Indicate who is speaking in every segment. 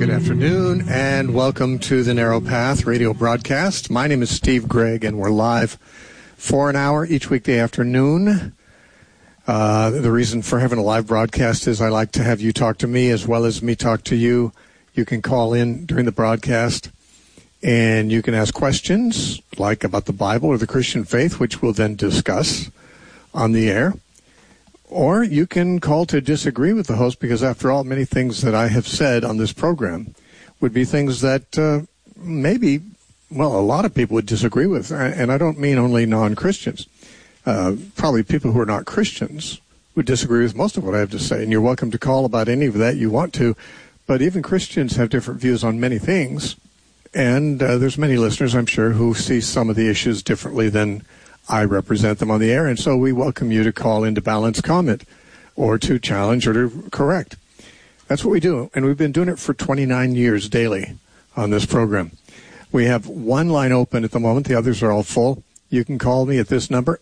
Speaker 1: Good afternoon, and welcome to the Narrow Path radio broadcast. My name is Steve Gregg, and we're live for an hour each weekday afternoon. The reason for having a live broadcast is I like to have you talk to me as well as me talk to you. You can call in during the broadcast, and you can ask questions like about the Bible or the Christian faith, which we'll then discuss on the air. Or you can call to disagree with the host, because after all, many things that I have said on this program would be things that maybe, well, a lot of people would disagree with. And I don't mean only non-Christians. Probably people who are not Christians would disagree with most of what I have to say. And you're welcome to call about any of that you want to. But even Christians have different views on many things. And there's many listeners, I'm sure, who see some of the issues differently than I represent them on the air, and so we welcome you to call in to balance comment or to challenge or to correct. That's what we do, and we've been doing it for 29 years daily on this program. We have one line open at the moment. The others are all full. You can call me at this number,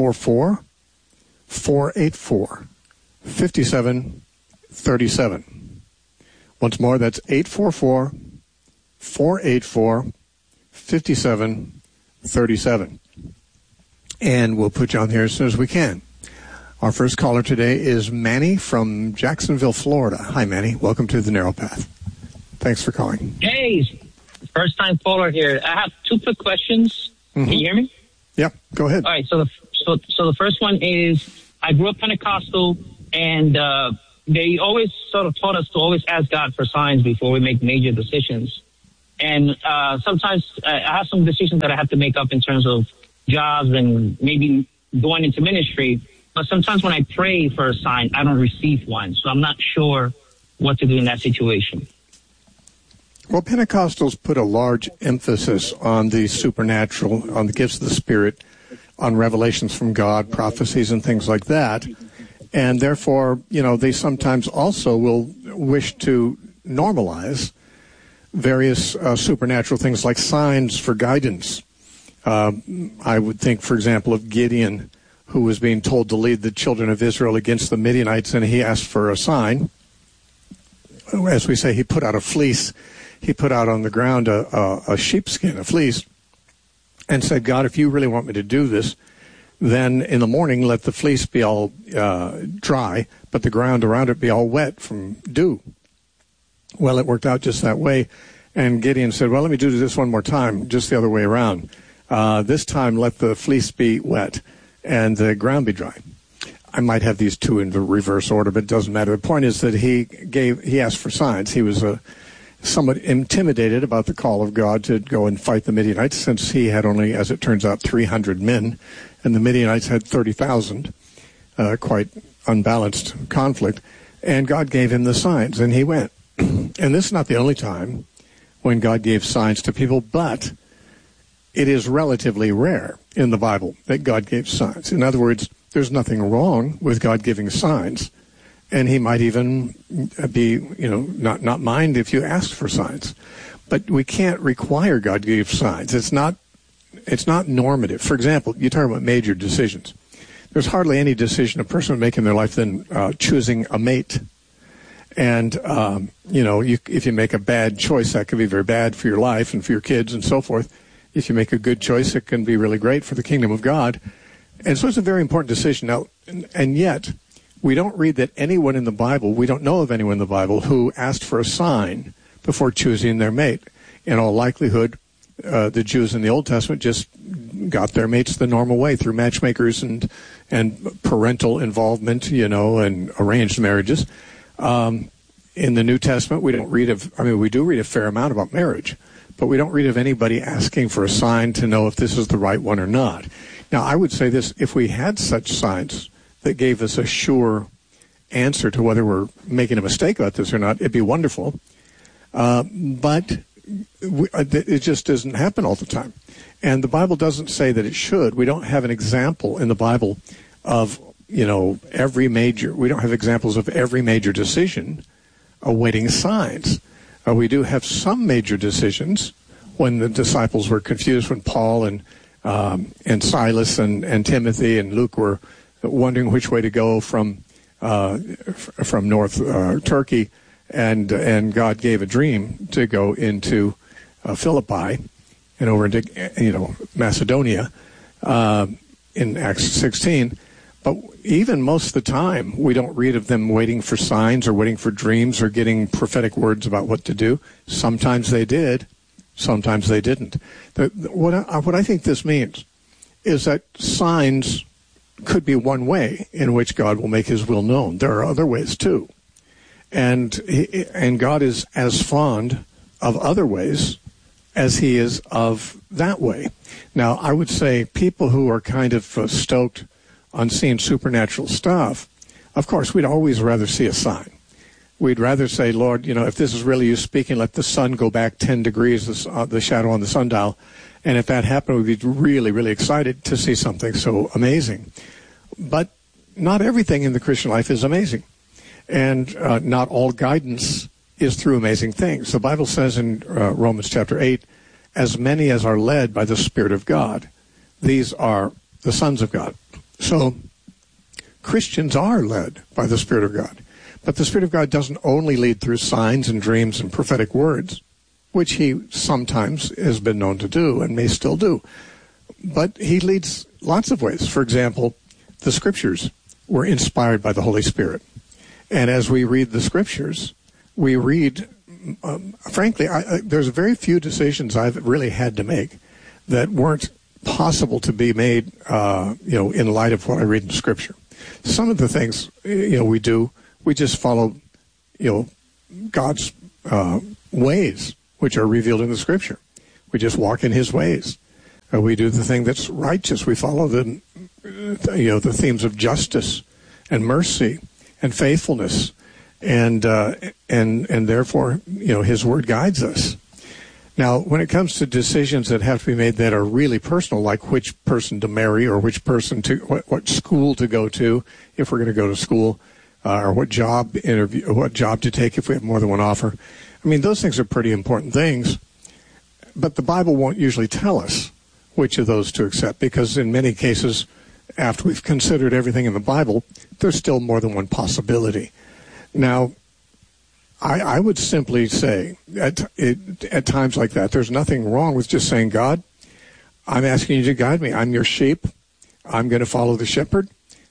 Speaker 1: 844-484-5737. Once more, that's 844-484-5737. And we'll put you on here as soon as we can. Our first caller today is Manny from Jacksonville, Florida. Hi, Manny. Welcome to the Narrow Path. Thanks for calling.
Speaker 2: Hey, first-time caller here. I have two quick questions. Mm-hmm. Can you hear me?
Speaker 1: Yep, go ahead.
Speaker 2: All right, so the first one is, I grew up Pentecostal, and they always sort of taught us to always ask God for signs before we make major decisions. And sometimes I have some decisions that I have to make up in terms of jobs and maybe going into ministry, but sometimes when I pray for a sign, I don't receive one, so I'm not sure what to do in that situation.
Speaker 1: Well, Pentecostals put a large emphasis on the supernatural, on the gifts of the Spirit, on revelations from God, prophecies, and things like that, and therefore, you know, they sometimes also will wish to normalize various supernatural things like signs for guidance. I would think, for example, of Gideon, who was being told to lead the children of Israel against the Midianites, and he asked for a sign. As we say, he put out a fleece. He put out on the ground a sheepskin, a fleece, and said, God, if you really want me to do this, then in the morning let the fleece be all dry, but the ground around it be all wet from dew. Well, it worked out just that way, and Gideon said, well, let me do this one more time, just the other way around. This time, let the fleece be wet and the ground be dry. I might have these two in the reverse order, but it doesn't matter. The point is that he asked for signs. He was somewhat intimidated about the call of God to go and fight the Midianites, since he had only, as it turns out, 300 men, and the Midianites had 30,000. Quite unbalanced conflict. And God gave him the signs, and he went. And this is not the only time when God gave signs to people, but it is relatively rare in the Bible that God gave signs. In other words, there's nothing wrong with God giving signs, and he might even be, not mind if you ask for signs. But we can't require God to give signs. It's not normative. For example, you talk about major decisions. There's hardly any decision a person would make in their life than choosing a mate. And, if you make a bad choice, that could be very bad for your life and for your kids and so forth. If you make a good choice, it can be really great for the kingdom of God. And so it's a very important decision. Now, and yet, we don't read that anyone in the Bible, we don't know of anyone in the Bible who asked for a sign before choosing their mate. In all likelihood, the Jews in the Old Testament just got their mates the normal way, through matchmakers and parental involvement, and arranged marriages. In the New Testament, we do read a fair amount about marriage, but we don't read of anybody asking for a sign to know if this is the right one or not. Now, I would say this: if we had such signs that gave us a sure answer to whether we're making a mistake about this or not, it'd be wonderful. But it just doesn't happen all the time. And the Bible doesn't say that it should. We don't have an example in the Bible of, we don't have examples of every major decision awaiting signs. We do have some major decisions when the disciples were confused, when Paul and Silas and Timothy and Luke were wondering which way to go from North Turkey and God gave a dream to go into Philippi and over into Macedonia in Acts 16. But even most of the time, we don't read of them waiting for signs or waiting for dreams or getting prophetic words about what to do. Sometimes they did, sometimes they didn't. What I think this means is that signs could be one way in which God will make his will known. There are other ways too. And God is as fond of other ways as he is of that way. Now, I would say people who are kind of stoked on seeing supernatural stuff, of course, we'd always rather see a sign. We'd rather say, Lord, if this is really you speaking, let the sun go back 10 degrees, the shadow on the sundial. And if that happened, we'd be really, really excited to see something so amazing. But not everything in the Christian life is amazing. And not all guidance is through amazing things. The Bible says in Romans chapter 8, as many as are led by the Spirit of God, these are the sons of God. So Christians are led by the Spirit of God. But the Spirit of God doesn't only lead through signs and dreams and prophetic words, which he sometimes has been known to do and may still do. But he leads lots of ways. For example, the Scriptures were inspired by the Holy Spirit. And as we read the Scriptures, we read, frankly, there's very few decisions I've really had to make that weren't possible to be made, in light of what I read in Scripture. Some of the things, we do, we just follow, God's ways, which are revealed in the Scripture. We just walk in his ways. We do the thing that's righteous. We follow the themes of justice and mercy and faithfulness, and therefore, his word guides us. Now, when it comes to decisions that have to be made that are really personal, like which person to marry or which person what school to go to, if we're going to go to school, or what job to take if we have more than one offer. I mean, those things are pretty important things, but the Bible won't usually tell us which of those to accept, because in many cases, after we've considered everything in the Bible, there's still more than one possibility. Now, I would simply say at times like that, there's nothing wrong with just saying, God, I'm asking you to guide me. I'm your sheep. I'm going to follow the shepherd.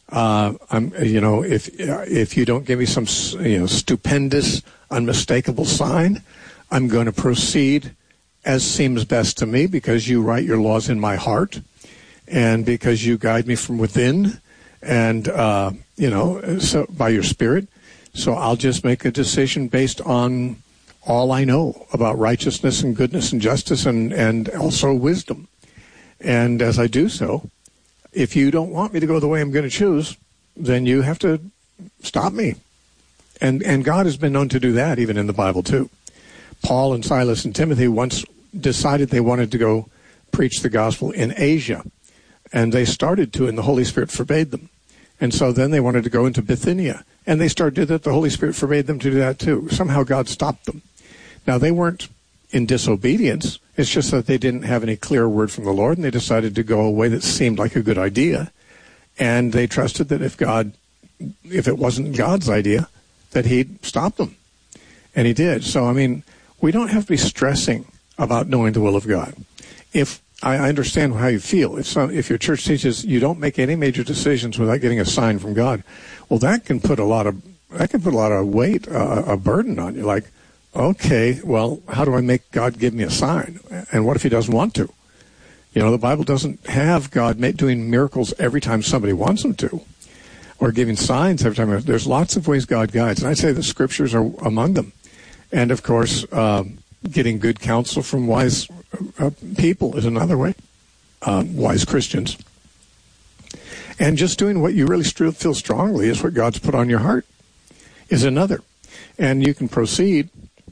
Speaker 1: If you don't give me some, stupendous, unmistakable sign, I'm going to proceed as seems best to me, because you write your laws in my heart, and because you guide me from within, and so by your Spirit. So I'll just make a decision based on all I know about righteousness and goodness and justice and also wisdom. And as I do so, if you don't want me to go the way I'm going to choose, then you have to stop me. And God has been known to do that even in the Bible too. Paul and Silas and Timothy once decided they wanted to go preach the gospel in Asia. And they started to, and the Holy Spirit forbade them. And so then they wanted to go into Bithynia. And they started that. The Holy Spirit forbade them to do that too. Somehow God stopped them. Now, they weren't in disobedience. It's just that they didn't have any clear word from the Lord, and they decided to go a way that seemed like a good idea. And they trusted that if it wasn't God's idea, that he'd stop them. And he did. So, I mean, we don't have to be stressing about knowing the will of God. If I understand how you feel. If your church teaches you don't make any major decisions without getting a sign from God, well, that can put a lot of weight, a burden on you. Like, okay, well, how do I make God give me a sign? And what if he doesn't want to? The Bible doesn't have God doing miracles every time somebody wants him to, or giving signs every time. There's lots of ways God guides, and I'd say the Scriptures are among them. And of course, getting good counsel from wise people is another way, wise Christians. And just doing what you really feel strongly is what God's put on your heart is another. And you can proceed,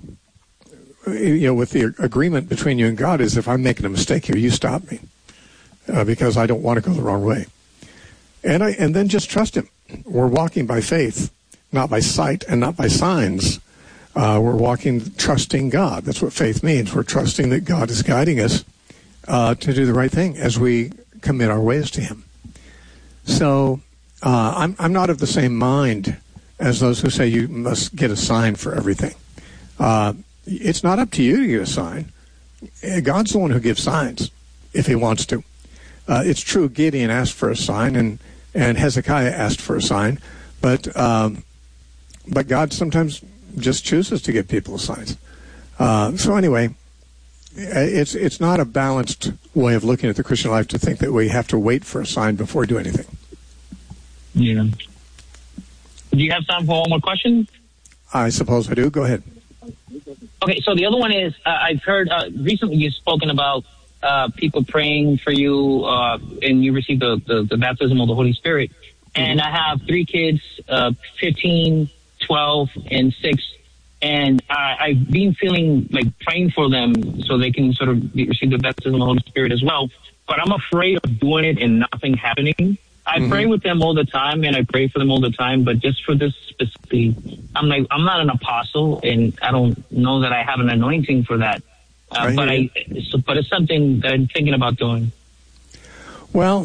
Speaker 1: with the agreement between you and God is, if I'm making a mistake here, you stop me, because I don't want to go the wrong way. And then just trust him. We're walking by faith, not by sight and not by signs. We're walking trusting God. That's what faith means. We're trusting that God is guiding us to do the right thing as we commit our ways to him. So I'm not of the same mind as those who say you must get a sign for everything. It's not up to you to get a sign. God's the one who gives signs if he wants to. It's true Gideon asked for a sign and Hezekiah asked for a sign, but God sometimes just chooses to give people signs. So anyway, it's not a balanced way of looking at the Christian life to think that we have to wait for a sign before we do anything.
Speaker 2: Yeah. Do you have time for one more question?
Speaker 1: I suppose I do. Go ahead.
Speaker 2: Okay, so the other one is, I've heard recently you've spoken about people praying for you and you receive the baptism of the Holy Spirit. And I have 3 kids, 15, 12, and 6. And I've been feeling like praying for them so they can sort of receive the baptism of the Holy Spirit as well. But I'm afraid of doing it and nothing happening. I pray with them all the time and I pray for them all the time. But just for this specifically, I'm not an apostle and I don't know that I have an anointing for that. But it's something that I'm thinking about doing.
Speaker 1: Well,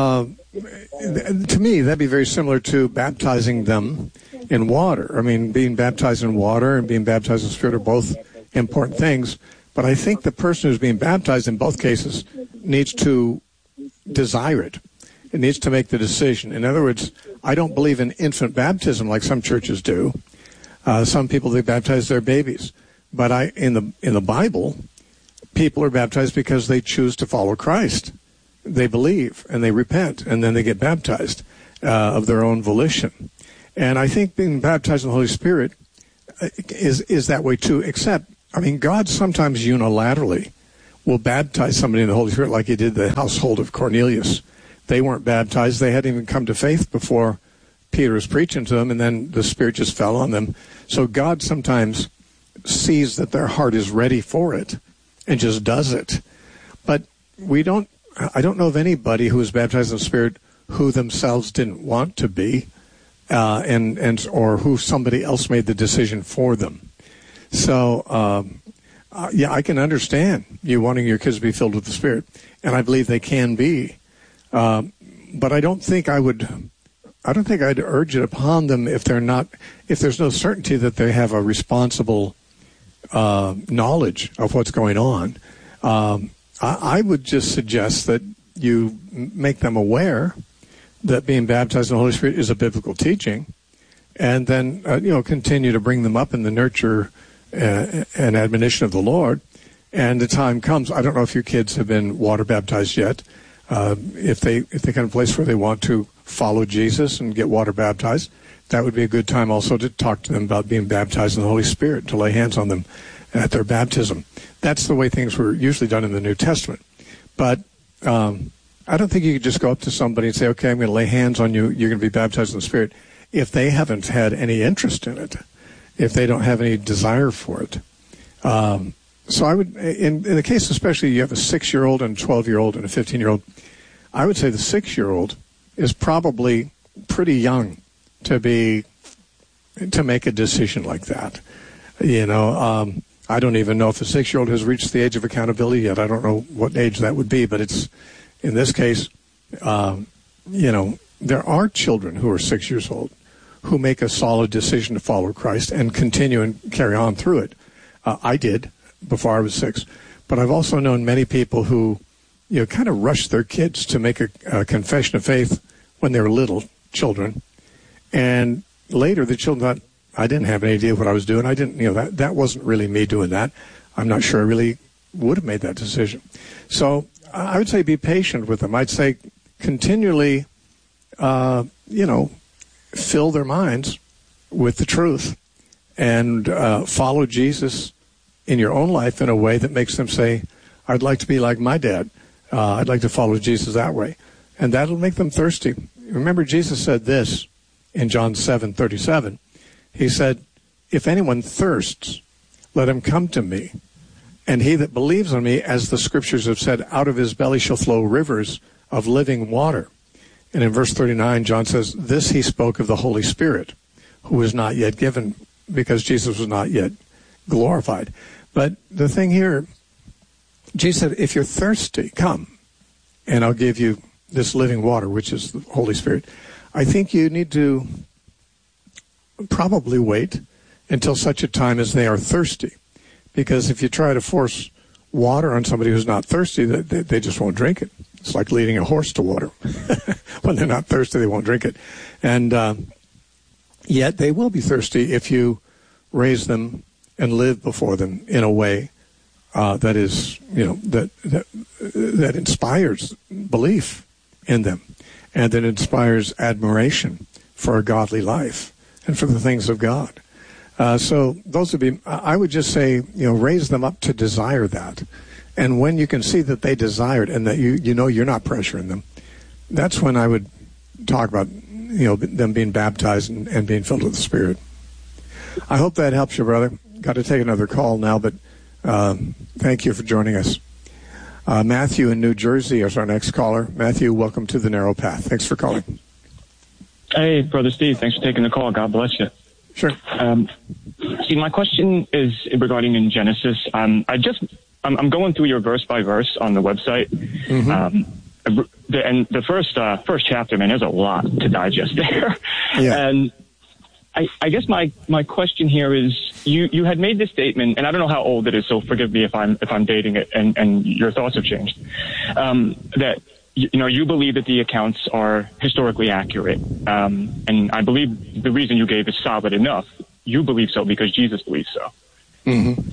Speaker 1: to me, that'd be very similar to baptizing them in water. I mean, being baptized in water and being baptized in the Spirit are both important things. But I think the person who's being baptized in both cases needs to desire it. It needs to make the decision. In other words, I don't believe in infant baptism like some churches do. Some people, they baptize their babies. But in the Bible, people are baptized because they choose to follow Christ. They believe and they repent and then they get baptized of their own volition. And I think being baptized in the Holy Spirit is that way too, except, I mean, God sometimes unilaterally will baptize somebody in the Holy Spirit like he did the household of Cornelius. They weren't baptized. They hadn't even come to faith before Peter was preaching to them, and then the Spirit just fell on them. So God sometimes sees that their heart is ready for it and just does it. But I don't know of anybody who was baptized in the Spirit who themselves didn't want to be, or who somebody else made the decision for them. So, yeah, I can understand you wanting your kids to be filled with the Spirit, and I believe they can be. But I don't think I'd urge it upon them if there's no certainty that they have a responsible knowledge of what's going on. I would just suggest that you make them aware that being baptized in the Holy Spirit is a biblical teaching, and then continue to bring them up in the nurture and admonition of the Lord. And the time comes. I don't know if your kids have been water baptized yet. If they come to a place where they want to follow Jesus and get water baptized, that would be a good time also to talk to them about being baptized in the Holy Spirit, to lay hands on them at their baptism. That's the way things were usually done in the New Testament. But I don't think you could just go up to somebody and say, okay, I'm going to lay hands on you, you're going to be baptized in the Spirit, if they haven't had any interest in it, if they don't have any desire for it. So I would, in the case especially you have a 6-year-old and a 12-year-old and a 15-year-old, I would say the 6-year-old is probably pretty young to make a decision like that. I don't even know if a 6-year-old has reached the age of accountability yet. I don't know what age that would be, but it's, in this case, there are children who are 6 years old who make a solid decision to follow Christ and continue and carry on through it. I did before I was 6, but I've also known many people who, kind of rush their kids to make a confession of faith when they were little children, and later the children thought, I didn't have any idea what I was doing. I didn't, that wasn't really me doing that. I'm not sure I really would have made that decision. So I would say be patient with them. I'd say continually, fill their minds with the truth and follow Jesus in your own life in a way that makes them say, I'd like to be like my dad. I'd like to follow Jesus that way. And that'll make them thirsty. Remember, Jesus said this in John 7:37. He said, if anyone thirsts, let him come to me. And he that believes on me, as the scriptures have said, out of his belly shall flow rivers of living water. And in verse 39, John says, this he spoke of the Holy Spirit, who was not yet given, because Jesus was not yet glorified. But the thing here, Jesus said, if you're thirsty, come, and I'll give you this living water, which is the Holy Spirit. I think you need to probably wait until such a time as they are thirsty. Because if you try to force water on somebody who's not thirsty, they just won't drink it. It's like leading a horse to water. When they're not thirsty, they won't drink it. And yet they will be thirsty if you raise them and live before them in a way that is, that inspires belief in them, and that inspires admiration for a godly life and for the things of God. So those would be, I would just say, raise them up to desire that. And when you can see that they desire it and that you're not pressuring them, that's when I would talk about, them being baptized and being filled with the Spirit. I hope that helps you, brother. Got to take another call now, but thank you for joining us. Matthew in New Jersey is our next caller. Matthew, welcome to The Narrow Path. Thanks for calling.
Speaker 3: Hey, Brother Steve. Thanks for taking the call. God bless you.
Speaker 1: Sure.
Speaker 3: See, my question is regarding in Genesis. I'm going through your verse by verse on the website. Mm-hmm. And the first chapter, man, there's a lot to digest there.
Speaker 1: Yeah.
Speaker 3: And I guess my question here is, you had made this statement, and I don't know how old it is, so forgive me if I'm dating it, and your thoughts have changed. That you believe that the accounts are historically accurate, and I believe the reason you gave is solid enough. You believe so because Jesus believes so. Mm-hmm.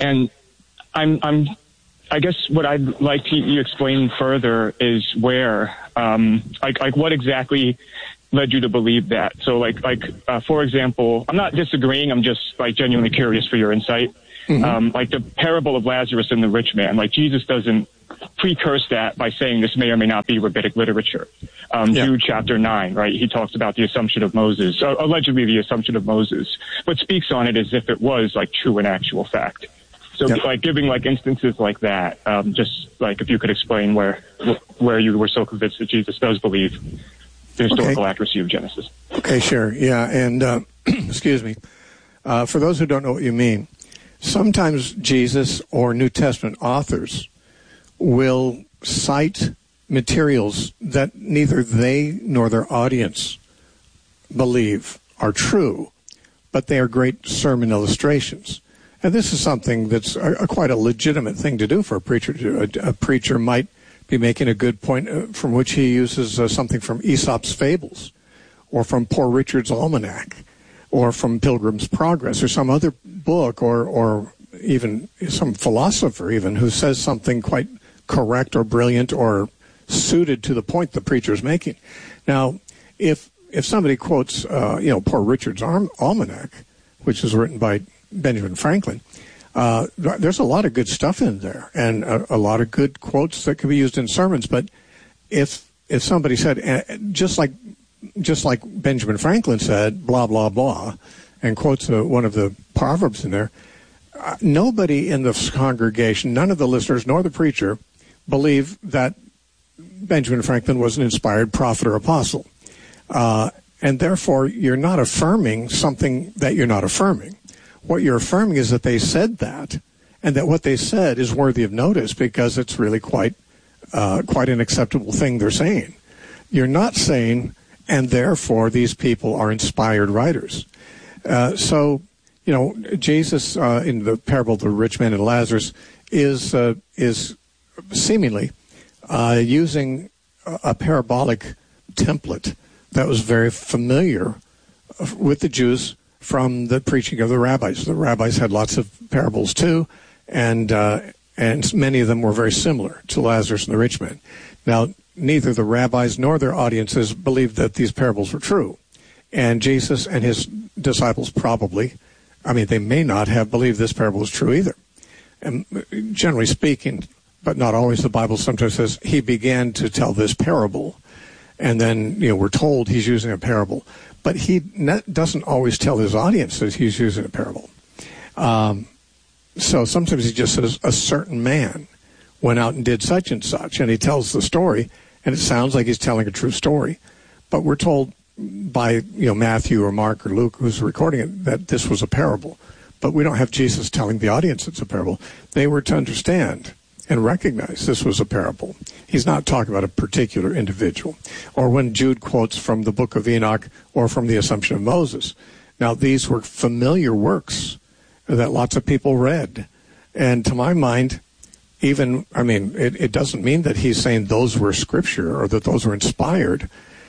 Speaker 3: And I guess what I'd like you explain further is where, like what exactly led you to believe that. So for example, I'm not disagreeing. I'm just genuinely curious for your insight. Mm-hmm. Like the parable of Lazarus and the rich man, Jesus doesn't precurse that by saying this may or may not be rabbinic literature. Jude chapter 9, right? He talks about the assumption of Moses, allegedly the assumption of Moses, but speaks on it as if it was true and actual fact. So giving instances like that, just if you could explain where you were so convinced that Jesus does believe the historical accuracy of Genesis.
Speaker 1: Okay, sure. Yeah. And, excuse me. For those who don't know what you mean, sometimes Jesus or New Testament authors will cite materials that neither they nor their audience believe are true, but they are great sermon illustrations. And this is something that's quite a legitimate thing to do for a preacher to do. A preacher might be making a good point from which he uses something from Aesop's Fables, or from Poor Richard's Almanac, or from Pilgrim's Progress, or some other book, or even some philosopher even who says something quite correct or brilliant or suited to the point the preacher is making. Now, if somebody quotes, Poor Richard's Almanac, which was written by Benjamin Franklin, there's a lot of good stuff in there, and a lot of good quotes that could be used in sermons. But if somebody said, just like Benjamin Franklin said, blah blah blah, and quotes one of the proverbs in there, nobody in the congregation, none of the listeners nor the preacher, believe that Benjamin Franklin was an inspired prophet or apostle, and therefore you're not affirming something that you're not affirming. What you're affirming is that they said that, and that what they said is worthy of notice because it's really quite an acceptable thing they're saying. You're not saying, and therefore these people are inspired writers. So, Jesus in the parable of the rich man and Lazarus is seemingly using a parabolic template that was very familiar with the Jews from the preaching of the rabbis. The rabbis had lots of parables too, and many of them were very similar to Lazarus and the rich man. Now, neither the rabbis nor their audiences believed that these parables were true, and Jesus and his disciples they may not have believed this parable was true either. And generally speaking, but not always, the Bible sometimes says he began to tell this parable, and then we're told he's using a parable. But he doesn't always tell his audience that he's using a parable. So sometimes he just says, a certain man went out and did such and such, and he tells the story, and it sounds like he's telling a true story. But we're told by Matthew or Mark or Luke, who's recording it, that this was a parable. But we don't have Jesus telling the audience it's a parable. They were to understand and recognize this was a parable. He's not talking about a particular individual. Or when Jude quotes from the book of Enoch or from the Assumption of Moses, Now, these were familiar works that lots of people read. And to my mind, it doesn't mean that he's saying those were scripture or that those were inspired.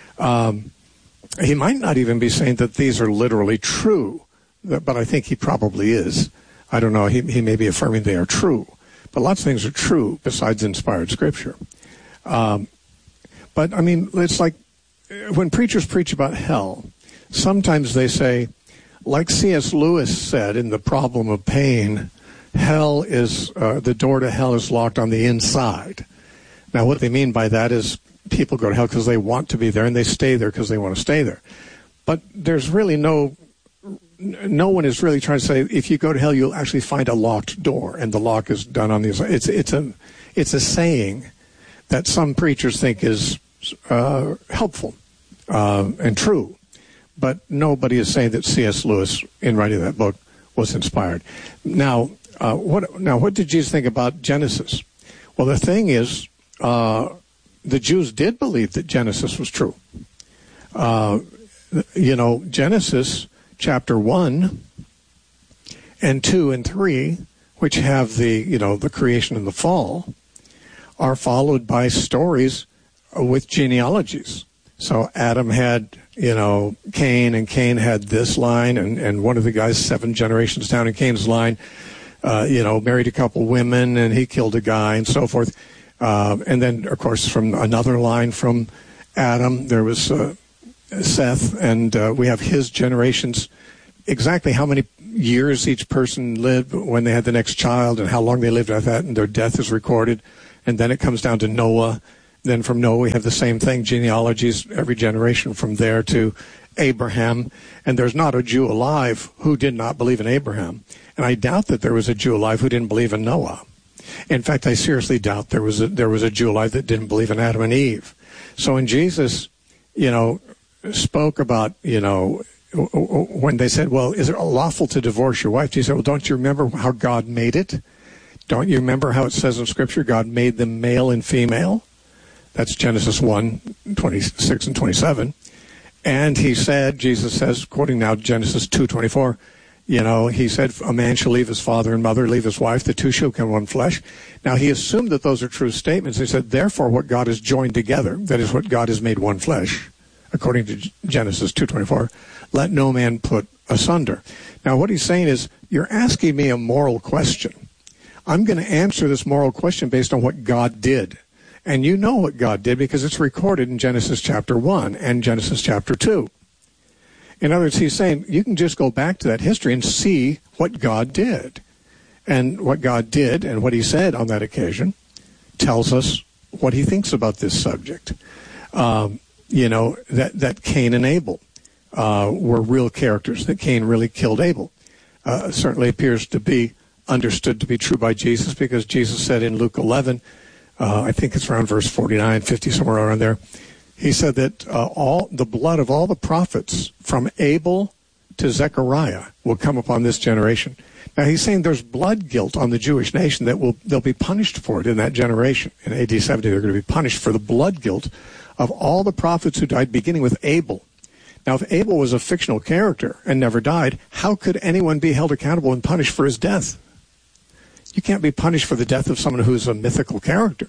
Speaker 1: He might not even be saying that these are literally true, but I think he probably is. I don't know. He may be affirming they are true. But lots of things are true besides inspired scripture. But, it's like when preachers preach about hell, sometimes they say, like C.S. Lewis said in The Problem of Pain, hell is, the door to hell is locked on the inside. Now, what they mean by that is people go to hell because they want to be there, and they stay there because they want to stay there. But there's really no one is really trying to say if you go to hell, you'll actually find a locked door, and the lock is done on the inside. It's a saying that some preachers think is helpful and true, but nobody is saying that C.S. Lewis, in writing that book, was inspired. Now, what did Jesus think about Genesis? Well, the thing is, the Jews did believe that Genesis was true. Genesis chapter 1 and 2 and 3, which have the creation and the fall, are followed by stories with genealogies. So Adam had, Cain, and Cain had this line, and one of the guys 7 generations down in Cain's line, married a couple women, and he killed a guy, and so forth. And then, of course, from another line from Adam, there was Seth, and we have his generations, exactly how many years each person lived when they had the next child and how long they lived after that, and their death is recorded. And then it comes down to Noah. Then from Noah, we have the same thing, genealogies, every generation from there to Abraham. And there's not a Jew alive who did not believe in Abraham. And I doubt that there was a Jew alive who didn't believe in Noah. In fact, I seriously doubt there was a Jew alive that didn't believe in Adam and Eve. So when Jesus, spoke about, when they said, well, is it lawful to divorce your wife? He said, well, don't you remember how God made it? Don't you remember how it says in Scripture, God made them male and female? That's Genesis 1, 26 and 27. And he said, Jesus says, quoting now Genesis 2:24, he said, a man shall leave his father and mother, leave his wife, the two shall become one flesh. Now, he assumed that those are true statements. He said, therefore, what God has joined together, that is what God has made one flesh, according to Genesis 2:24, let no man put asunder. Now, what he's saying is, you're asking me a moral question. I'm going to answer this moral question based on what God did. And you know what God did because it's recorded in Genesis chapter 1 and Genesis chapter 2. In other words, he's saying you can just go back to that history and see what God did. And what God did and what he said on that occasion tells us what he thinks about this subject. That Cain and Abel were real characters, that Cain really killed Abel. Certainly appears to be understood to be true by Jesus because Jesus said in Luke 11, I think it's around verse 49, 50, somewhere around there, he said that all the blood of all the prophets from Abel to Zechariah will come upon this generation. Now he's saying there's blood guilt on the Jewish nation that they'll be punished for it in that generation. In AD 70, they're going to be punished for the blood guilt of all the prophets who died, beginning with Abel. Now, if Abel was a fictional character and never died, how could anyone be held accountable and punished for his death? You can't be punished for the death of someone who's a mythical character.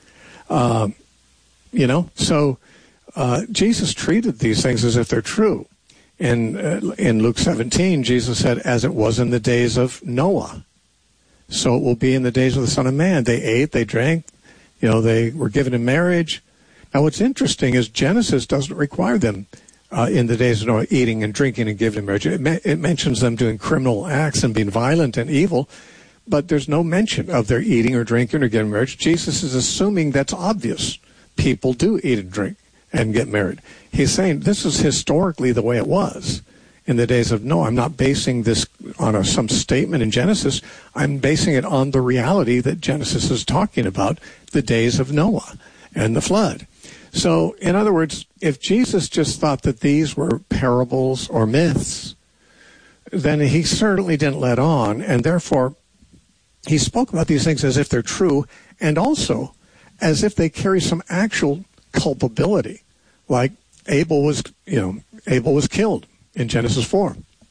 Speaker 1: So Jesus treated these things as if they're true. In Luke 17, Jesus said, as it was in the days of Noah, so it will be in the days of the Son of Man. They ate, they drank, they were given in marriage. Now, what's interesting is Genesis doesn't require them in the days of Noah eating and drinking and giving in marriage. It mentions them doing criminal acts and being violent and evil, but there's no mention of their eating or drinking or getting married. Jesus is assuming that's obvious. People do eat and drink and get married. He's saying this is historically the way it was in the days of Noah. I'm not basing this on some statement in Genesis. I'm basing it on the reality that Genesis is talking about, the days of Noah and the flood. So, in other words, if Jesus just thought that these were parables or myths, then he certainly didn't let on, and therefore he spoke about these things as if they're true, and also as if they carry some actual culpability. Like Abel was killed in Genesis 4.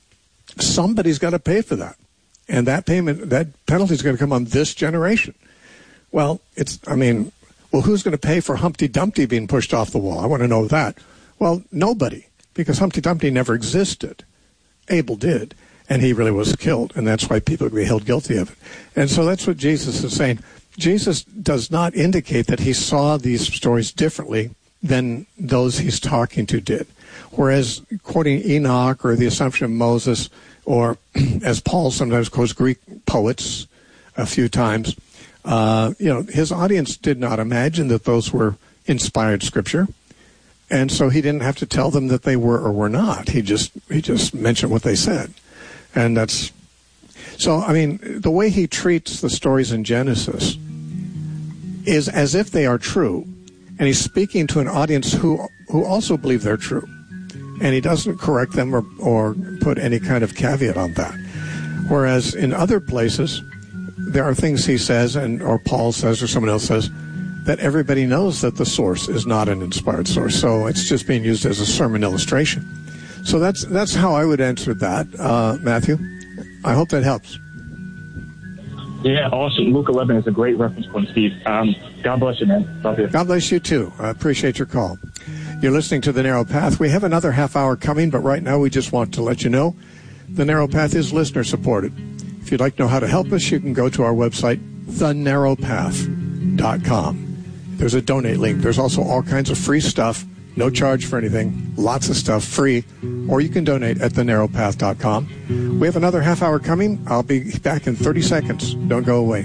Speaker 1: somebody's got to pay for that. And that penalty is going to come on this generation. Well, who's going to pay for Humpty Dumpty being pushed off the wall? I want to know that. Well, nobody, because Humpty Dumpty never existed. Abel did, and he really was killed, and that's why people can be held guilty of it. And so that's what Jesus is saying. Jesus does not indicate that he saw these stories differently than those he's talking to did. Whereas quoting Enoch or the Assumption of Moses, or as Paul sometimes quotes Greek poets a few times, his audience did not imagine that those were inspired scripture. And so he didn't have to tell them that they were or were not. He just mentioned what they said. And that's... So, the way he treats the stories in Genesis is as if they are true. And he's speaking to an audience who also believe they're true. And he doesn't correct them or put any kind of caveat on that. Whereas in other places, there are things he says, or Paul says, or someone else says, that everybody knows that the source is not an inspired source. So it's just being used as a sermon illustration. So that's how I would answer that, Matthew. I hope that helps.
Speaker 3: Yeah, awesome. Luke 11 is a great reference point, Steve. God bless you, man. Love you.
Speaker 1: God bless you, too. I appreciate your call. You're listening to The Narrow Path. We have another half hour coming, but right now we just want to let you know The Narrow Path is listener-supported. If you'd like to know how to help us, you can go to our website, thenarrowpath.com. There's a donate link. There's also all kinds of free stuff, no charge for anything, lots of stuff free, or you can donate at thenarrowpath.com. We have another half hour coming. I'll be back in 30 seconds. Don't go away.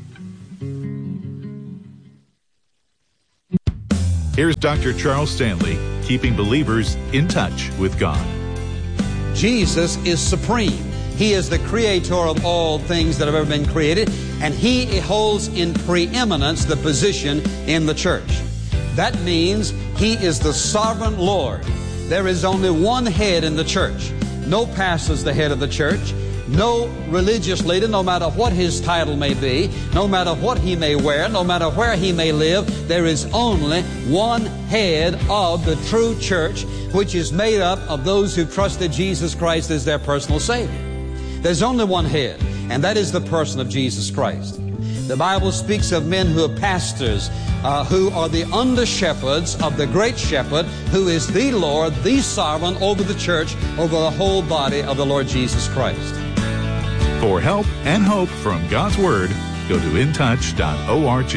Speaker 4: Here's Dr. Charles Stanley, keeping believers in touch with God.
Speaker 5: Jesus is supreme. He is the creator of all things that have ever been created, and He holds in preeminence the position in the church. That means He is the sovereign Lord. There is only one head in the church. No pastor is the head of the church. No religious leader, no matter what his title may be, no matter what he may wear, no matter where he may live, there is only one head of the true church, which is made up of those who trusted Jesus Christ as their personal Savior. There's only one head, and that is the person of Jesus Christ. The Bible speaks of men who are pastors, who are the under-shepherds of the great shepherd, who is the Lord, the sovereign over the church, over the whole body of the Lord Jesus Christ.
Speaker 4: For help and hope from God's Word, go to intouch.org.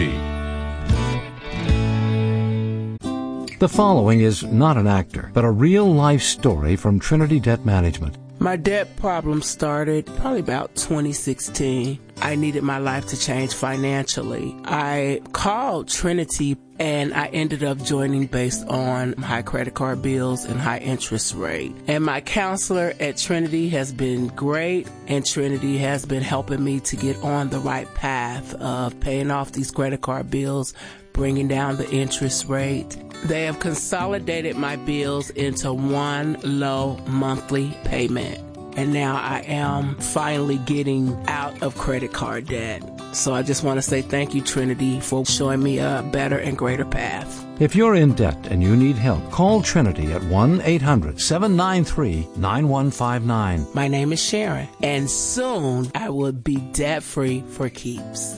Speaker 6: The following is not an actor, but a real-life story from Trinity Debt Management.
Speaker 7: My debt problem started probably about 2016. I needed my life to change financially. I called Trinity and I ended up joining based on high credit card bills and high interest rate. And my counselor at Trinity has been great, and Trinity has been helping me to get on the right path of paying off these credit card bills, bringing down the interest rate. They have consolidated my bills into one low monthly payment. And now I am finally getting out of credit card debt. So I just want to say thank you, Trinity, for showing me a better and greater path.
Speaker 6: If you're in debt and you need help, call Trinity at 1-800-793-9159.
Speaker 7: My name is Sharon, and soon I will be debt-free for keeps.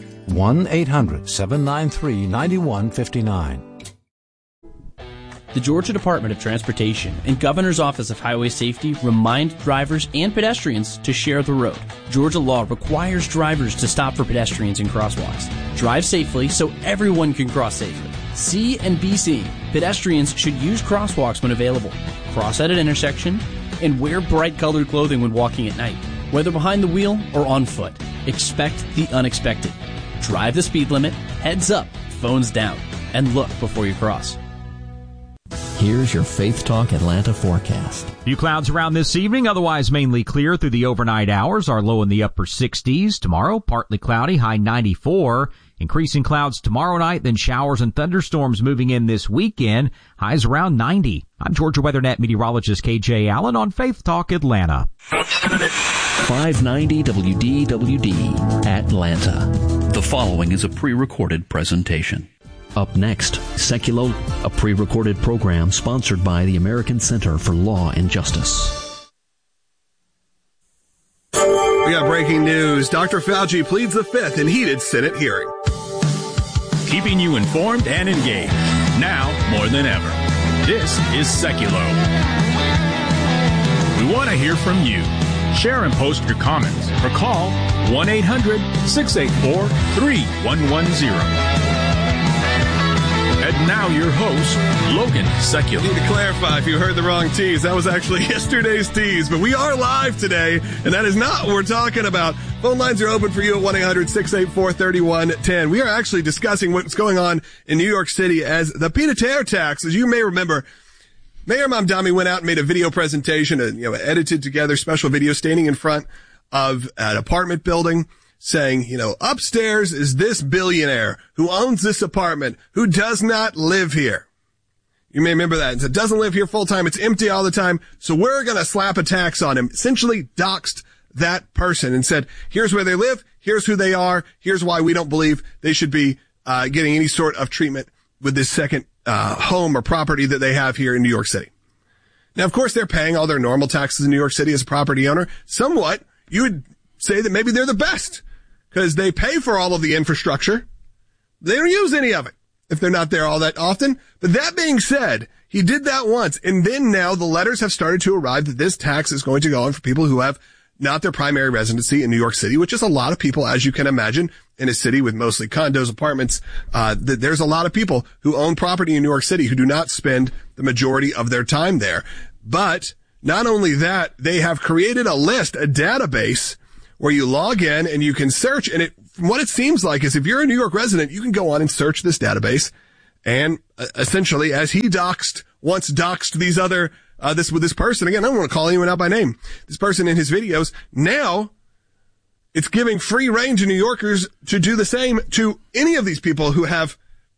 Speaker 6: 1-800-793-9159.
Speaker 8: The Georgia Department of Transportation and Governor's Office of Highway Safety remind drivers and pedestrians to share the road. Georgia law requires drivers to stop for pedestrians in crosswalks. Drive safely so everyone can cross safely. See and be seen. Pedestrians should use crosswalks when available, cross at an intersection, and wear bright-colored clothing when walking at night. Whether behind the wheel or on foot, expect the unexpected. Drive the speed limit, heads up, phones down, and look before you cross.
Speaker 9: Here's your Faith Talk Atlanta forecast.
Speaker 10: Few clouds around this evening, otherwise mainly clear through the overnight hours. Our low in the upper 60s. Tomorrow, partly cloudy, high 94. Increasing clouds tomorrow night, then showers and thunderstorms moving in this weekend. Highs around 90. I'm Georgia WeatherNet meteorologist KJ Allen on Faith Talk Atlanta.
Speaker 9: 590 WDWD, Atlanta.
Speaker 11: The following is a pre-recorded presentation.
Speaker 9: Up next, Seculo, a pre-recorded program sponsored by the American Center for Law and Justice.
Speaker 12: We got breaking news. Dr. Fauci pleads the fifth in heated Senate hearing.
Speaker 13: Keeping you informed and engaged. Now more than ever. This is Seculo. We want to hear from you. Share and post your comments or call 1-800-684-3110. And now your host, Logan Secular.
Speaker 12: I need to clarify if you heard the wrong tease. That was actually yesterday's tease, but we are live today, and that is not what we're talking about. Phone lines are open for you at 1-800-684-3110. We are actually discussing what's going on in New York City as the pied-à-terre tax. As you may remember, Mayor Mamdani went out and made a video presentation, edited together special video standing in front of an apartment building, saying, upstairs is this billionaire who owns this apartment, who does not live here. You may remember that. It doesn't live here full time. It's empty all the time. So we're going to slap a tax on him. Essentially doxed that person and said, here's where they live. Here's who they are. Here's why we don't believe they should be getting any sort of treatment with this second home or property that they have here in New York City. Now, of course, they're paying all their normal taxes in New York City as a property owner. Somewhat, you would say that maybe they're the best, because they pay for all of the infrastructure. They don't use any of it if they're not there all that often. But that being said, he did that once. And then now the letters have started to arrive that this tax is going to go on for people who have not their primary residency in New York City, which is a lot of people, as you can imagine, in a city with mostly condos, apartments. There's a lot of people who own property in New York City who do not spend the majority of their time there. But not only that, they have created a list, a database, where you log in and you can search, and from what it seems like is if you're a New York resident, you can go on and search this database, and essentially, as he once doxed these other, this person, again, I don't want to call anyone out by name, this person in his videos, now it's giving free rein to New Yorkers to do the same to any of these people who have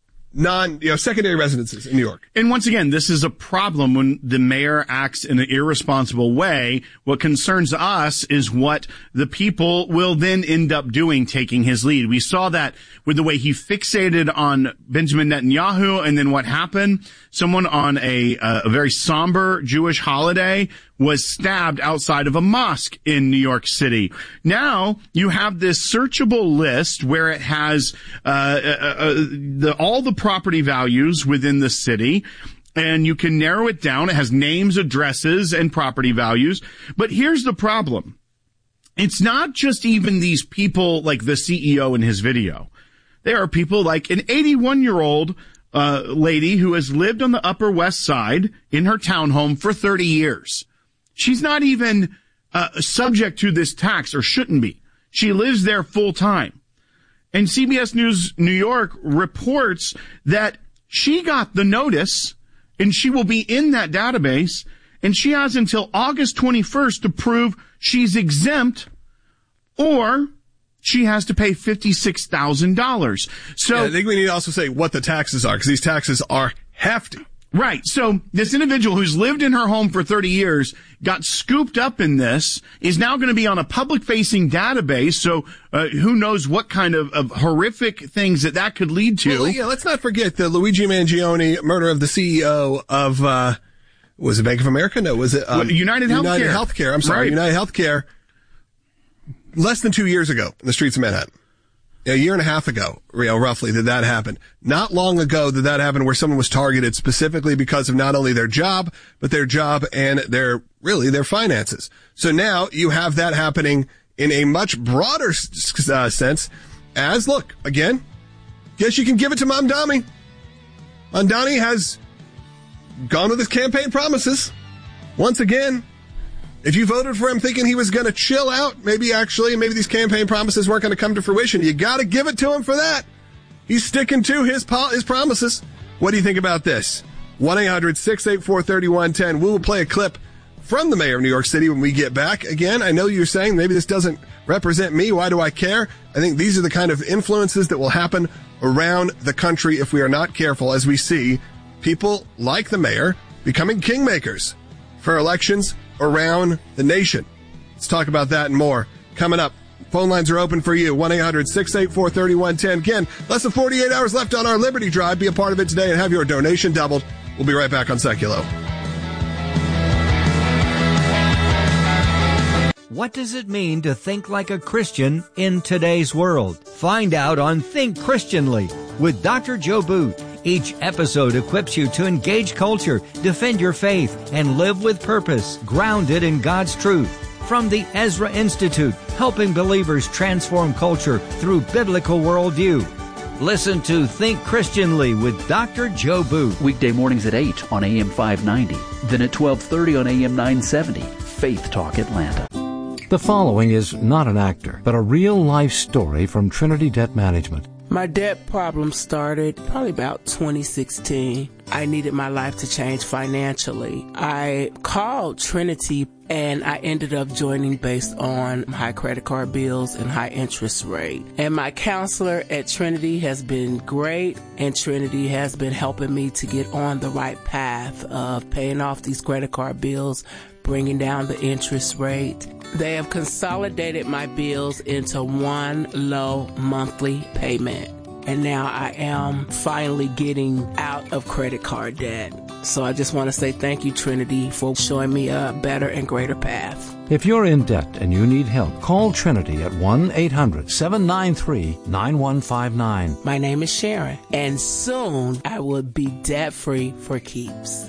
Speaker 12: secondary residences in New York.
Speaker 14: And once again, this is a problem when the mayor acts in an irresponsible way. What concerns us is what the people will then end up doing, taking his lead. We saw that with the way he fixated on Benjamin Netanyahu, and then what happened? Someone on a very somber Jewish holiday was stabbed outside of a mosque in New York City. Now you have this searchable list where it has all the property values within the city, and you can narrow it down. It has names, addresses, and property values. But here's the problem. It's not just even these people like the CEO in his video. There are people like an 81-year-old lady who has lived on the Upper West Side in her townhome for 30 years. She's not even subject to this tax, or shouldn't be. She lives there full time. And CBS News New York reports that she got the notice, and she will be in that database, and she has until August 21st to prove she's exempt, or she has to pay $56,000. So
Speaker 12: I think we need to also say what the taxes are, because these taxes are hefty.
Speaker 14: Right. So this individual who's lived in her home for 30 years got scooped up in this, is now going to be on a public-facing database. So who knows what kind of horrific things that could lead to.
Speaker 12: Well, yeah, let's not forget the Luigi Mangione murder of the CEO of, was it Bank of America? No, was it
Speaker 14: United Healthcare?
Speaker 12: United Healthcare. I'm sorry, right. United Healthcare. Less than 2 years ago in the streets of Manhattan. A year and a half ago, roughly, did that happen. Not long ago did that happen where someone was targeted specifically because of not only their job, but their job and their finances. So now you have that happening in a much broader sense as, look, again, guess you can give it to Mamdani. Mamdani has gone with his campaign promises. Once again, if you voted for him thinking he was going to chill out, maybe these campaign promises weren't going to come to fruition. You got to give it to him for that. He's sticking to his promises. What do you think about this? 1-800-684-3110. We will play a clip from the mayor of New York City when we get back. Again, I know you're saying maybe this doesn't represent me. Why do I care? I think these are the kind of influences that will happen around the country if we are not careful, as we see people like the mayor becoming kingmakers for elections around the nation. Let's talk about that and more coming up. Phone lines are open for you. 1-800-684-3110. Again, less than 48 hours left on our Liberty Drive. Be a part of it today and have your donation doubled. We'll be right back on Seculo.
Speaker 15: What does it mean to think like a Christian in today's world? Find out on Think Christianly with Dr. Joe Booth. Each episode equips you to engage culture, defend your faith, and live with purpose, grounded in God's truth. From the Ezra Institute, helping believers transform culture through biblical worldview. Listen to Think Christianly with Dr. Joe Booth.
Speaker 11: Weekday mornings at 8 on AM 590. Then at 12:30 on AM 970. Faith Talk Atlanta.
Speaker 6: The following is not an actor, but a real-life story from Trinity Debt Management.
Speaker 7: My debt problem started probably about 2016. I needed my life to change financially. I called Trinity and I ended up joining based on high credit card bills and high interest rate. And my counselor at Trinity has been great, and Trinity has been helping me to get on the right path of paying off these credit card bills, bringing down the interest rate. They have consolidated my bills into one low monthly payment. And now I am finally getting out of credit card debt. So I just want to say thank you, Trinity, for showing me a better and greater path.
Speaker 6: If you're in debt and you need help, call Trinity at 1-800-793-9159.
Speaker 7: My name is Sharon, and soon I will be debt-free for keeps.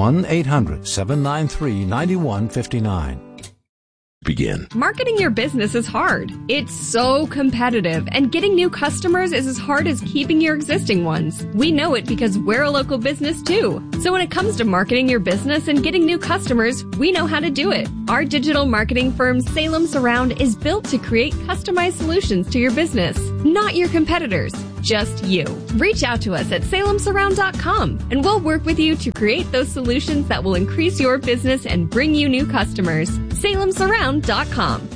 Speaker 6: 1-800-793-9159.
Speaker 16: Begin. Marketing your business is hard. It's so competitive, and getting new customers is as hard as keeping your existing ones. We know it because we're a local business too. So when it comes to marketing your business and getting new customers, we know how to do it. Our digital marketing firm, Salem Surround, is built to create customized solutions to your business, not your competitors. Just you. Reach out to us at salemsurround.com and we'll work with you to create those solutions that will increase your business and bring you new customers. salemsurround.com.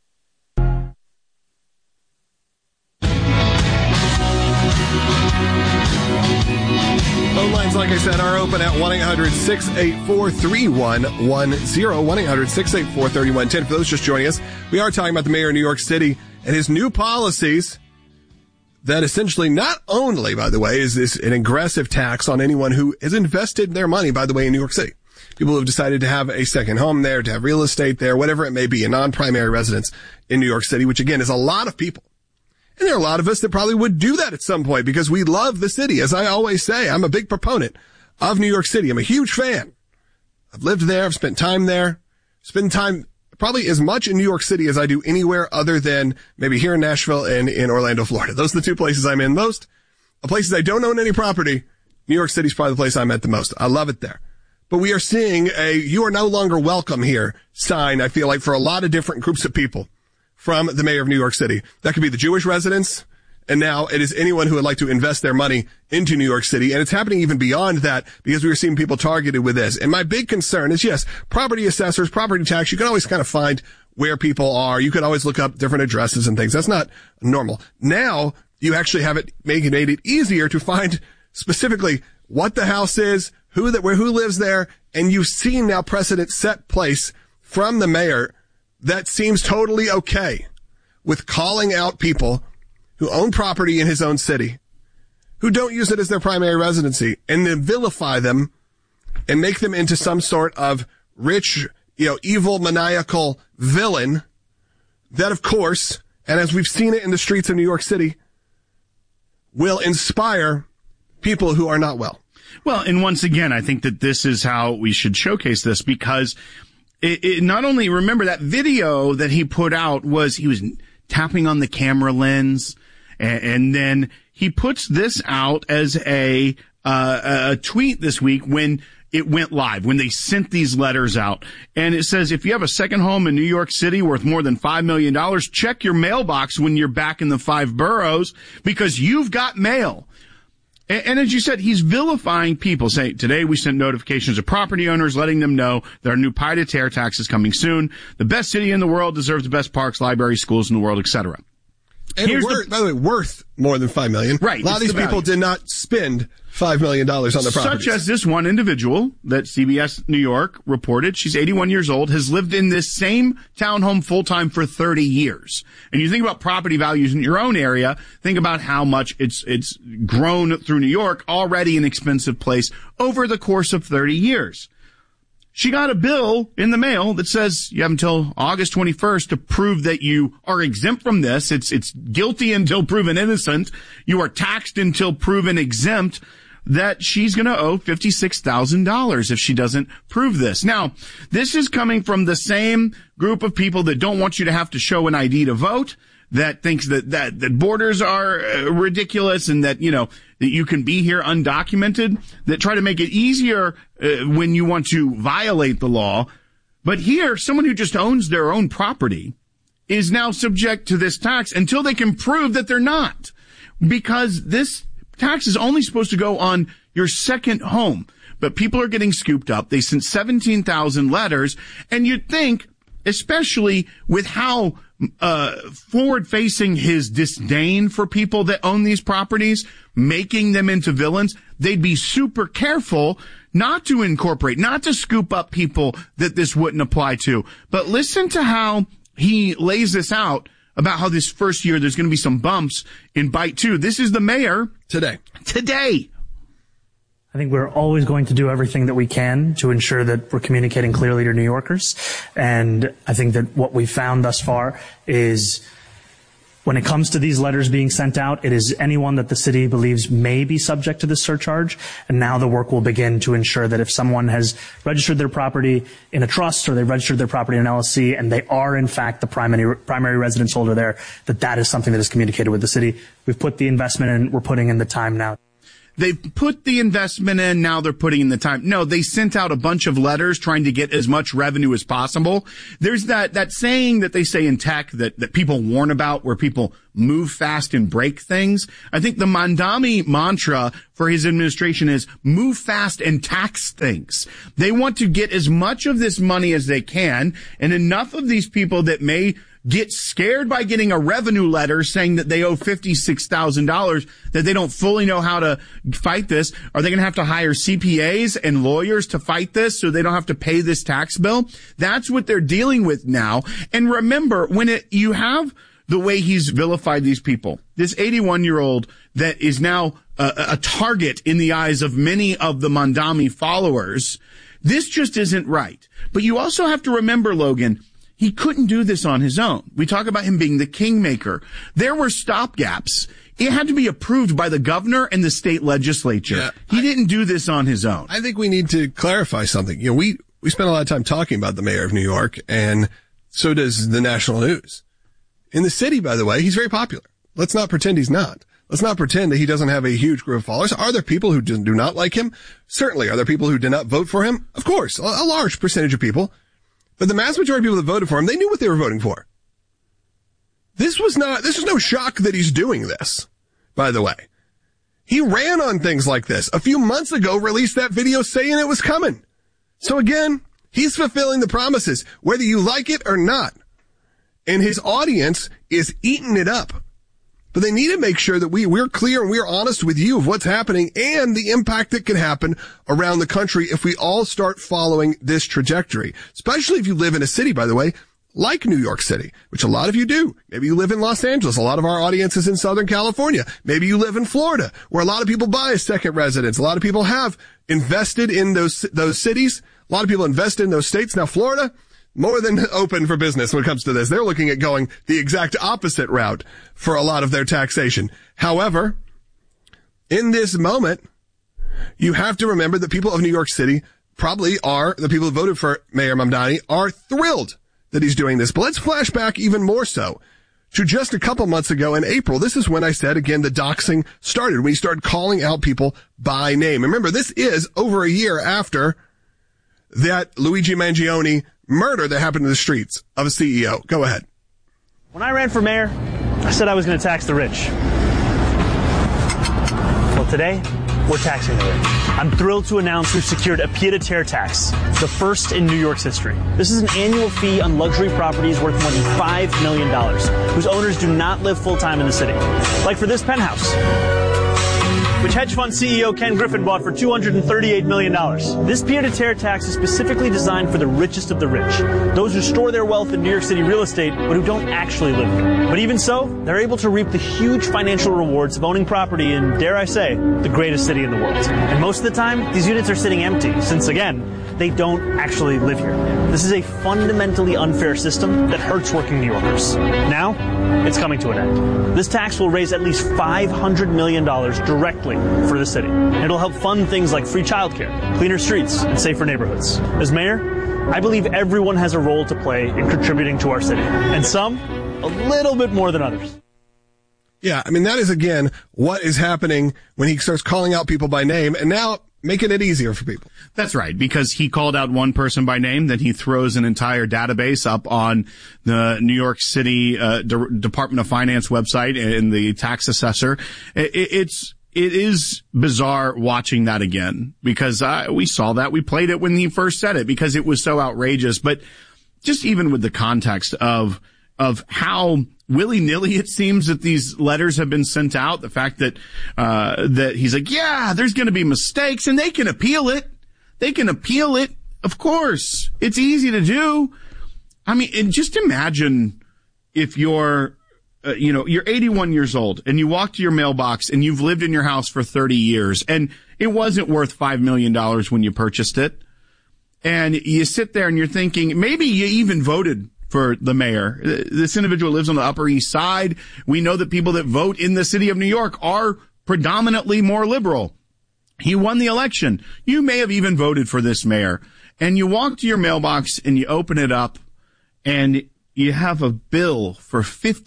Speaker 12: Phone lines, like I said, are open at 1-800-684-3110. 1-800-684-3110. For those just joining us, we are talking about the mayor of New York City and his new policies that essentially not only, by the way, is this an aggressive tax on anyone who has invested their money, by the way, in New York City. People who have decided to have a second home there, to have real estate there, whatever it may be, a non-primary residence in New York City, which again is a lot of people. And there are a lot of us that probably would do that at some point because we love the city. As I always say, I'm a big proponent of New York City. I'm a huge fan. I've lived there. I've spent time there. Spend time probably as much in New York City as I do anywhere other than maybe here in Nashville and in Orlando, Florida. Those are the two places I'm in most. The places I don't own any property, New York City's probably the place I'm at the most. I love it there. But we are seeing a "you are no longer welcome here" sign, I feel like, for a lot of different groups of people from the mayor of New York City. That could be the Jewish residents, and now it is anyone who would like to invest their money into New York City. And it's happening even beyond that because we are seeing people targeted with this. And my big concern is, yes, property assessors, property tax, you can always kind of find where people are. You can always look up different addresses and things. That's not normal. Now you actually have it made it easier to find specifically what the house is, who lives there, and you've seen now precedent set place from the mayor that seems totally okay with calling out people who own property in his own city, who don't use it as their primary residency, and then vilify them and make them into some sort of rich, evil, maniacal villain that, of course, and as we've seen it in the streets of New York City, will inspire people who are not well.
Speaker 14: Well, and once again, I think that this is how we should showcase this because it not only, remember that video that he put out he was tapping on the camera lens, and then he puts this out as a tweet this week when it went live, when they sent these letters out. And it says, if you have a second home in New York City worth more than $5 million, check your mailbox when you're back in the 5 boroughs because you've got mail. And as you said, he's vilifying people, saying, today we sent notifications to property owners letting them know there are new pied-à-terre taxes coming soon. The best city in the world deserves the best parks, libraries, schools in the world, etc.
Speaker 12: And by the way, worth more than $5 million.
Speaker 14: Right.
Speaker 12: A lot of these people did not spend $5 million on the property.
Speaker 14: Such as this one individual that CBS New York reported. She's 81 years old, has lived in this same townhome full-time for 30 years. And you think about property values in your own area, think about how much it's grown through New York, already an expensive place, over the course of 30 years. she got a bill in the mail that says you have until August 21st to prove that you are exempt from this. It's guilty until proven innocent. You are taxed until proven exempt. That she's going to owe $56,000 if she doesn't prove this. Now, this is coming from the same group of people that don't want you to have to show an ID to vote, that thinks that borders are ridiculous and that, that you can be here undocumented, that try to make it easier when you want to violate the law. But here, someone who just owns their own property is now subject to this tax until they can prove that they're not, because this tax is only supposed to go on your second home. But people are getting scooped up. They sent 17,000 letters. And you'd think, especially with how forward-facing his disdain for people that own these properties, making them into villains, they'd be super careful not to incorporate, not to scoop up people that this wouldn't apply to. But listen to how he lays this out about how this first year there's going to be some bumps in bite two. This is the mayor today.
Speaker 17: I think we're always going to do everything that we can to ensure that we're communicating clearly to New Yorkers. And I think that what we've found thus far is when it comes to these letters being sent out, it is anyone that the city believes may be subject to this surcharge. And now the work will begin to ensure that if someone has registered their property in a trust or they registered their property in an LLC and they are in fact the primary residence holder there, that is something that is communicated with the city. We've put the investment in, we're putting in the time now.
Speaker 14: They've put the investment in, now they're putting in the time. No, they sent out a bunch of letters trying to get as much revenue as possible. There's that saying that they say in tech that people warn about, where people move fast and break things. I think the Mamdani mantra for his administration is move fast and tax things. They want to get as much of this money as they can, and enough of these people that may get scared by getting a revenue letter saying that they owe $56,000, that they don't fully know how to fight this. Are they going to have to hire CPAs and lawyers to fight this so they don't have to pay this tax bill? That's what they're dealing with now. And remember, when you have the way he's vilified these people, this 81-year-old that is now a target in the eyes of many of the Mamdani followers, this just isn't right. But you also have to remember, Logan, he couldn't do this on his own. We talk about him being the kingmaker. There were stopgaps. It had to be approved by the governor and the state legislature. Yeah, he didn't do this on his own.
Speaker 12: I think we need to clarify something. We spend a lot of time talking about the mayor of New York, and so does the national news. In the city, by the way, he's very popular. Let's not pretend he's not. Let's not pretend that he doesn't have a huge group of followers. Are there people who do not like him? Certainly. Are there people who did not vote for him? Of course, a large percentage of people. But the mass majority of people that voted for him, they knew what they were voting for. This was no shock that he's doing this, by the way. He ran on things like this. A few months ago, released that video saying it was coming. So again, he's fulfilling the promises, whether you like it or not. And his audience is eating it up. But they need to make sure that we're clear and we're honest with you of what's happening and the impact that can happen around the country if we all start following this trajectory. Especially if you live in a city, by the way, like New York City, which a lot of you do. Maybe you live in Los Angeles. A lot of our audience is in Southern California. Maybe you live in Florida, where a lot of people buy a second residence. A lot of people have invested in those cities. A lot of people invest in those states. Now, Florida, more than open for business when it comes to this. They're looking at going the exact opposite route for a lot of their taxation. However, in this moment, you have to remember that people of New York City probably are, the people who voted for Mayor Mamdani, are thrilled that he's doing this. But let's flash back even more so to just a couple months ago in April. This is when I said, again, the doxing started, when he started calling out people by name. And remember, this is over a year after that Luigi Mangione murder that happened in the streets of a CEO. Go ahead.
Speaker 18: When I ran for mayor, I said I was going to tax the rich. Well, today, we're taxing the rich. I'm thrilled to announce we've secured a pied-à-terre tax, the first in New York's history. This is an annual fee on luxury properties worth more than $5 million, whose owners do not live full-time in the city. Like for this penthouse. which hedge fund CEO Ken Griffin bought for $238 million. This pied-à-terre tax is specifically designed for the richest of the rich, those who store their wealth in New York City real estate but who don't actually live here. But even so, they're able to reap the huge financial rewards of owning property in, dare I say, the greatest city in the world. And most of the time, these units are sitting empty, since again, they don't actually live here. This is a fundamentally unfair system that hurts working New Yorkers. Now, it's coming to an end. This tax will raise at least $500 million directly for the city. It'll help fund things like free childcare, cleaner streets, and safer neighborhoods. As mayor, I believe everyone has a role to play in contributing to our city, and some a little bit more than others.
Speaker 12: Yeah, I mean, that is, again, what is happening when he starts calling out people by name, and now making it easier for people.
Speaker 14: That's right, because he called out one person by name, then he throws an entire database up on the New York City Department of Finance website and the tax assessor. It is bizarre watching that again, because we saw that. We played it when he first said it because it was so outrageous. But just even with the context of how willy-nilly it seems that these letters have been sent out, the fact that that he's like, yeah, there's going to be mistakes and they can appeal it. They can appeal it. Of course. It's easy to do. I mean, and just imagine if you're 81 years old and you walk to your mailbox and you've lived in your house for 30 years and it wasn't worth $5 million when you purchased it. And you sit there and you're thinking, maybe you even voted for the mayor. This individual lives on the Upper East Side. We know that people that vote in the city of New York are predominantly more liberal. He won the election. You may have even voted for this mayor. And you walk to your mailbox and you open it up and you have a bill for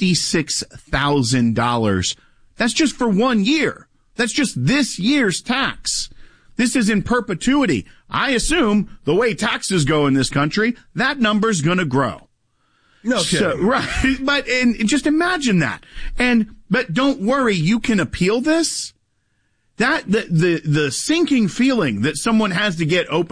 Speaker 14: $56,000. That's just for 1 year. That's just this year's tax. This is in perpetuity. I assume the way taxes go in this country, that number's going to grow.
Speaker 12: No kidding.
Speaker 14: So, right. But, and just imagine that. But don't worry, you can appeal this. The sinking feeling that someone has to get open